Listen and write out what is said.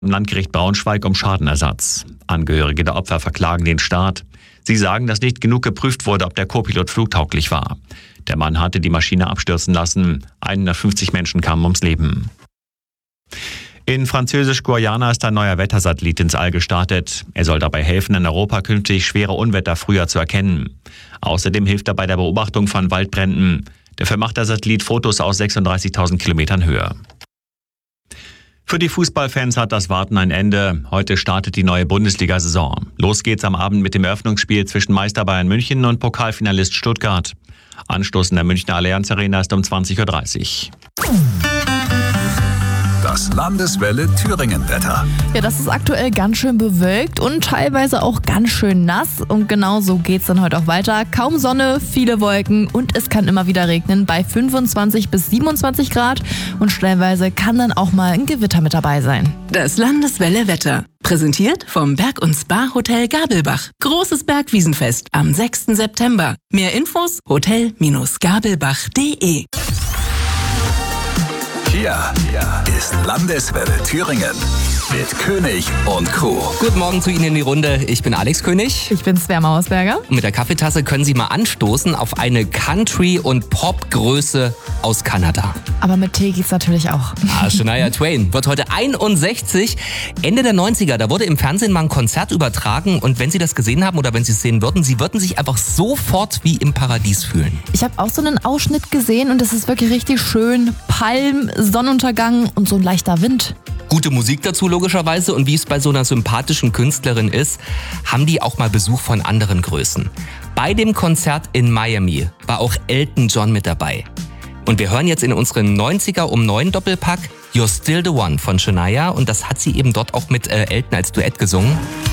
Im Landgericht Braunschweig um Schadenersatz. Angehörige der Opfer verklagen den Staat. Sie sagen, dass nicht genug geprüft wurde, ob der Co-Pilot flugtauglich war. Der Mann hatte die Maschine abstürzen lassen. 150 Menschen kamen ums Leben. In Französisch-Guayana ist ein neuer Wettersatellit ins All gestartet. Er soll dabei helfen, in Europa künftig schwere Unwetter früher zu erkennen. Außerdem hilft er bei der Beobachtung von Waldbränden. Dafür macht der Satellit Fotos aus 36.000 Kilometern Höhe. Für die Fußballfans hat das Warten ein Ende. Heute startet die neue Bundesliga-Saison. Los geht's am Abend mit dem Eröffnungsspiel zwischen Meister Bayern München und Pokalfinalist Stuttgart. Anstoß in der Münchner Allianz Arena ist um 20.30 Uhr. Das Landeswelle Thüringen-Wetter. Ja, das ist aktuell ganz schön bewölkt und teilweise auch ganz schön nass. Und genau so geht's dann heute auch weiter. Kaum Sonne, viele Wolken und es kann immer wieder regnen bei 25 bis 27 Grad. Und stellenweise kann dann auch mal ein Gewitter mit dabei sein. Das Landeswelle Wetter. Präsentiert vom Berg- und Spa-Hotel Gabelbach. Großes Bergwiesenfest am 6. September. Mehr Infos hotel-gabelbach.de. Hier ist Landeswelle Thüringen mit König und Co. Guten Morgen zu Ihnen in die Runde. Ich bin Alex König. Ich bin Svea Mausberger. Und mit der Kaffeetasse können Sie mal anstoßen auf eine Country- und Pop-Größe aus Kanada. Aber mit Tee geht's natürlich auch. Shania Twain wird heute 61. Ende der 90er, da wurde im Fernsehen mal ein Konzert übertragen. Und wenn Sie das gesehen haben oder wenn Sie es sehen würden, Sie würden sich einfach sofort wie im Paradies fühlen. Ich habe auch so einen Ausschnitt gesehen und es ist wirklich richtig schön. Palm, Sonnenuntergang und so ein leichter Wind. Gute Musik dazu logischerweise, und wie es bei so einer sympathischen Künstlerin ist, haben die auch mal Besuch von anderen Größen. Bei dem Konzert in Miami war auch Elton John mit dabei. Und wir hören jetzt in unseren 90er um 9 Doppelpack You're Still the One von Shania, und das hat sie eben dort auch mit Elton als Duett gesungen.